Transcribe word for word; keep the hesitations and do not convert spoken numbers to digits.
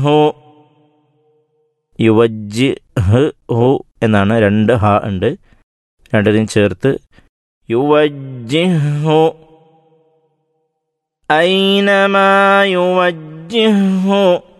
യുവജ്ജിഹു യുവജ്ജിഹ് who എന്നാണ്. രണ്ട് ഹ ഉണ്ട്, രണ്ടിനും ചേർത്ത് യുവജ്ജിഹു ഐനമാ യുവജ്ജിഹു